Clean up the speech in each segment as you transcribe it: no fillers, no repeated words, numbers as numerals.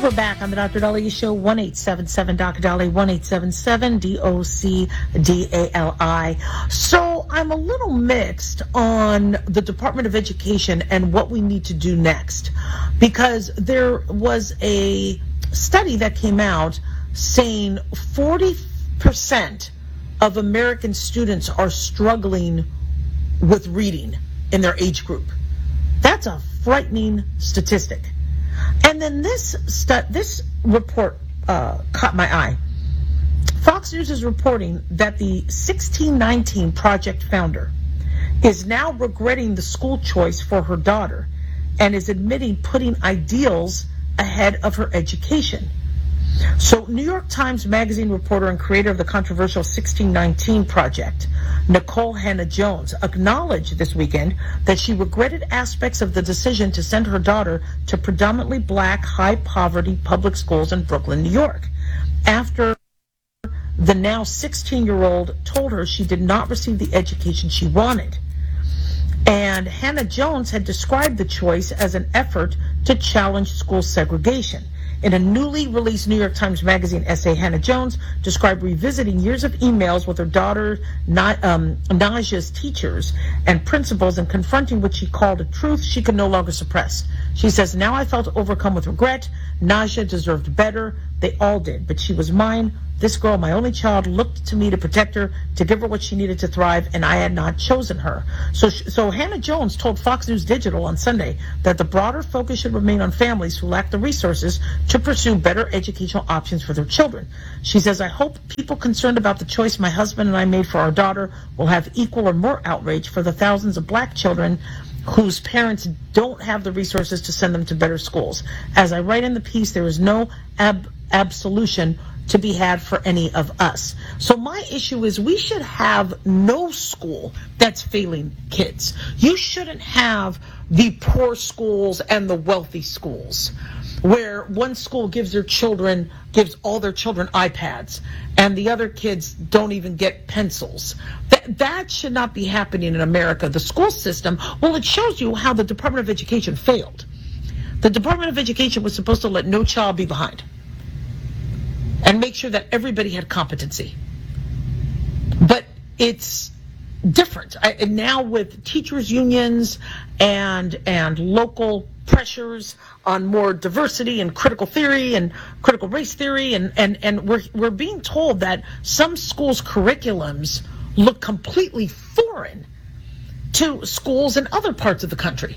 We're back on the Dr. Dali Show, 1-877 Dr. Dali, 1-877 DOCDALI. So I'm a little mixed on the Department of Education and what we need to do next, because there was a study that came out saying 40% of American students are struggling with reading in their age group. That's a frightening statistic. And then this report caught my eye. Fox News is reporting that the 1619 Project founder is now regretting the school choice for her daughter and is admitting putting ideals ahead of her education. So New York Times Magazine reporter and creator of the controversial 1619 Project, Nikole Hannah-Jones, acknowledged this weekend that she regretted aspects of the decision to send her daughter to predominantly black, high-poverty public schools in Brooklyn, New York, after the now 16-year-old told her she did not receive the education she wanted. And Hannah-Jones had described the choice as an effort to challenge school segregation. In a newly released New York Times Magazine essay, Hannah-Jones described revisiting years of emails with her daughter Naja's teachers and principals and confronting what she called a truth she could no longer suppress. She says, "Now I felt overcome with regret. Naja deserved better. They all did, but she was mine. This girl, my only child, looked to me to protect her, to give her what she needed to thrive, and I had not chosen her." So Hannah-Jones told Fox News Digital on Sunday that the broader focus should remain on families who lack the resources to pursue better educational options for their children. She says, "I hope people concerned about the choice my husband and I made for our daughter will have equal or more outrage for the thousands of black children whose parents don't have the resources to send them to better schools. As I write in the piece, there is no absolution to be had for any of us." So my issue is we should have no school that's failing kids. You shouldn't have the poor schools and the wealthy schools where one school gives all their children iPads and the other kids don't even get pencils. That should not be happening in America. The school system, well, it shows you how the Department of Education failed. The Department of Education was supposed to let no child be behind and make sure that everybody had competency. But it's different. Now with teachers' unions and local pressures on more diversity and critical theory and critical race theory, and we're being told that some schools' curriculums look completely foreign to schools in other parts of the country.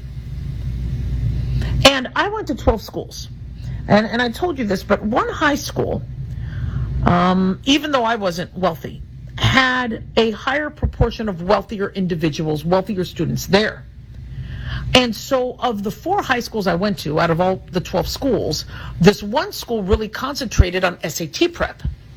And I went to 12 schools. And I told you this, but one high school, even though I wasn't wealthy, had a higher proportion of wealthier individuals, wealthier students there. And so of the 4 high schools I went to, out of all the 12 schools, this one school really concentrated on SAT prep.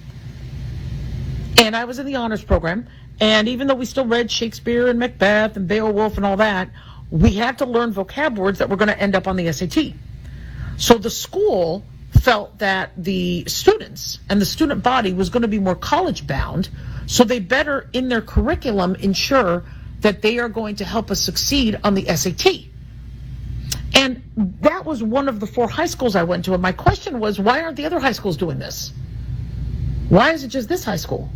And I was in the honors program, and even though we still read Shakespeare and Macbeth and Beowulf and all that, we had to learn vocab words that were going to end up on the SAT. So the school felt that the students and the student body was going to be more college bound, so they better in their curriculum ensure that they are going to help us succeed on the SAT. And that was one of the 4 high schools I went to, and my question was, why aren't the other high schools doing this? Why is it just this high school?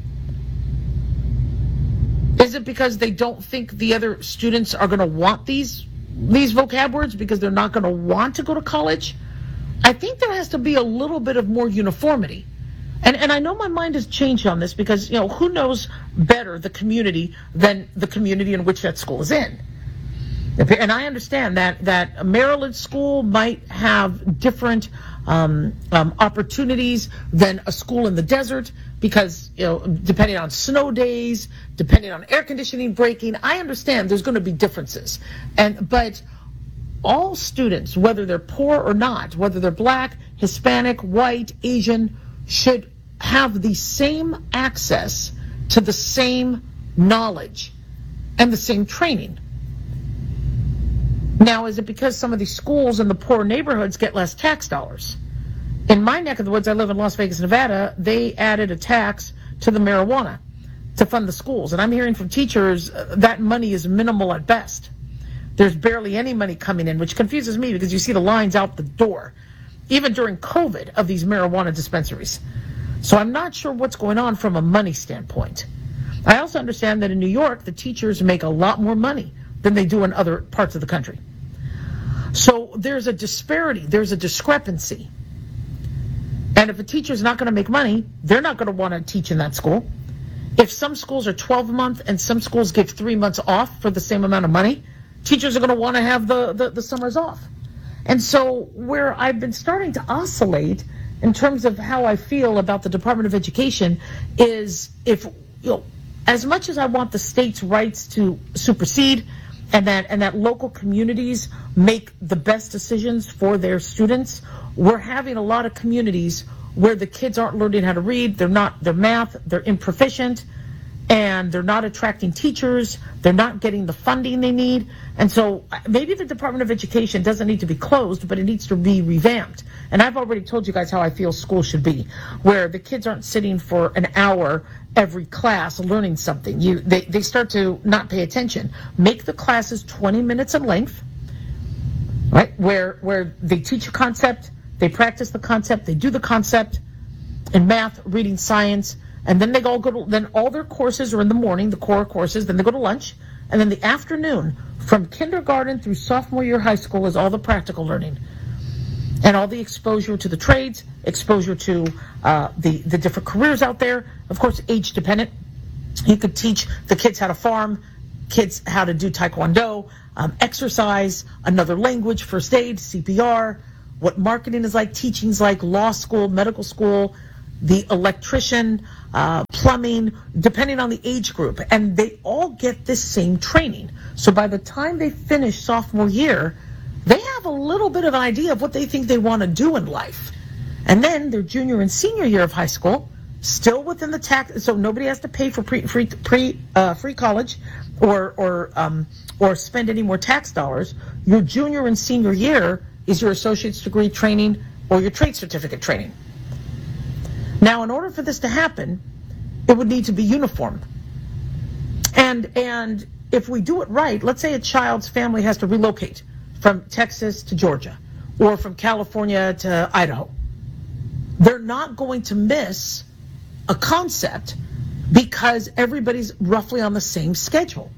Is it because they don't think the other students are going to want these vocab words because they're not going to want to go to college? I think there has to be a little bit of more uniformity. And I know my mind has changed on this because, who knows better the community than the community in which that school is in? And I understand that a Maryland school might have different opportunities than a school in the desert because, depending on snow days, depending on air conditioning breaking, I understand there's going to be differences. But all students, whether they're poor or not, whether they're black, Hispanic, white, Asian, should have the same access to the same knowledge and the same training. Now, is it because some of these schools in the poor neighborhoods get less tax dollars? In my neck of the woods, I live in Las Vegas, Nevada, they added a tax to the marijuana to fund the schools. And I'm hearing from teachers that money is minimal at best. There's barely any money coming in, which confuses me because you see the lines out the door. even during COVID, of these marijuana dispensaries. So I'm not sure what's going on from a money standpoint. I also understand that in New York, the teachers make a lot more money than they do in other parts of the country. So there's a disparity, there's a discrepancy. And if a teacher's not going to make money, they're not going to want to teach in that school. If some schools are 12-month and some schools give 3 months off for the same amount of money, teachers are going to want to have the summers off. And so where I've been starting to oscillate in terms of how I feel about the Department of Education is, if, as much as I want the state's rights to supersede and that local communities make the best decisions for their students, we're having a lot of communities where the kids aren't learning how to read, they're math, they're improficient, and they're not attracting teachers, they're not getting the funding they need. And so maybe the Department of Education doesn't need to be closed, but it needs to be revamped. And I've already told you guys how I feel school should be, where the kids aren't sitting for an hour every class learning something. They start to not pay attention. Make the classes 20 minutes in length, right? Where they teach a concept, they practice the concept, they do the concept in math, reading, science, and then they then all their courses are in the morning, the core courses, then they go to lunch, and then the afternoon, from kindergarten through sophomore year high school, is all the practical learning. And all the exposure to the trades, exposure to the different careers out there, of course, age dependent. You could teach the kids how to farm, kids how to do taekwondo, exercise, another language, first aid, CPR, what marketing is like, teaching's like, law school, medical school, the electrician, plumbing, depending on the age group. And they all get this same training. So by the time they finish sophomore year, they have a little bit of an idea of what they think they want to do in life. And then their junior and senior year of high school, still within the tax, so nobody has to pay for free college or spend any more tax dollars. Your junior and senior year is your associate's degree training or your trade certificate training. Now, in order for this to happen, it would need to be uniform. And if we do it right, let's say a child's family has to relocate from Texas to Georgia or from California to Idaho. They're not going to miss a concept because everybody's roughly on the same schedule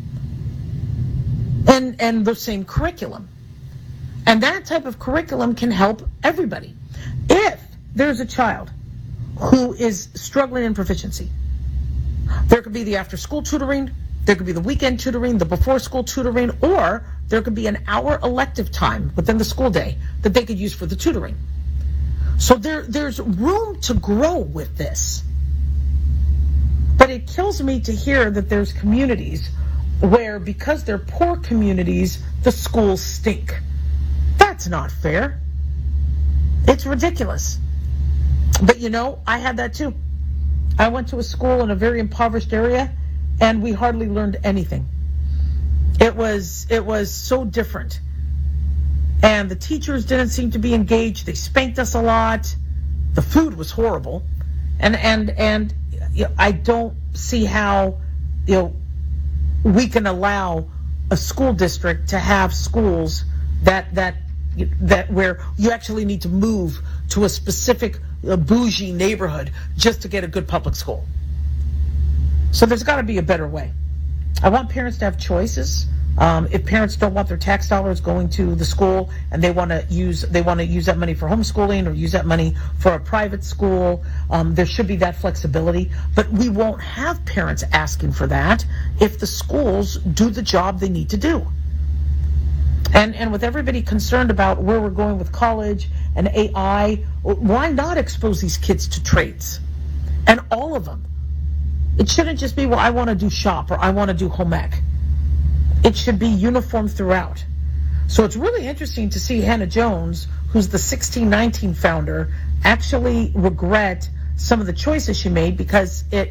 and the same curriculum. And that type of curriculum can help everybody. If there's a child who is struggling in proficiency, there could be the after-school tutoring, there could be the weekend tutoring, the before-school tutoring, or there could be an hour elective time within the school day that they could use for the tutoring. So there's room to grow with this. But it kills me to hear that there's communities where, because they're poor communities, the schools stink. That's not fair. It's ridiculous. But I had that too. I went to a school in a very impoverished area, and we hardly learned anything. It was so different. And the teachers didn't seem to be engaged. They spanked us a lot. The food was horrible. And I don't see how we can allow a school district to have schools that where you actually need to move to a specific bougie neighborhood just to get a good public school. So there's got to be a better way. I want parents to have choices. If parents don't want their tax dollars going to the school and they want to use that money for homeschooling or use that money for a private school, there should be that flexibility. But we won't have parents asking for that if the schools do the job they need to do. And with everybody concerned about where we're going with college and AI, why not expose these kids to trades? And all of them. It shouldn't just be, well, I want to do shop or I want to do home ec. It should be uniform throughout. So it's really interesting to see Hannah Jones, who's the 1619 founder, actually regret some of the choices she made because it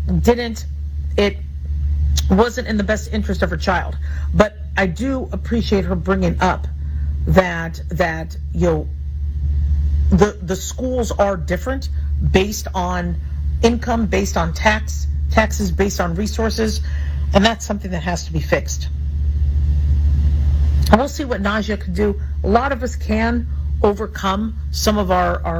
wasn't in the best interest of her child. But I do appreciate her bringing up that the schools are different based on income, based on taxes, based on resources, and that's something that has to be fixed. And we'll see what Najia can do. A lot of us can overcome some of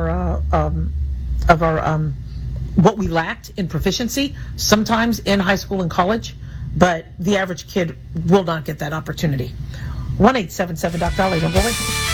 our what we lacked in proficiency, sometimes in high school and college, but the average kid will not get that opportunity. 1-877 Dr. Dolly, don't go away.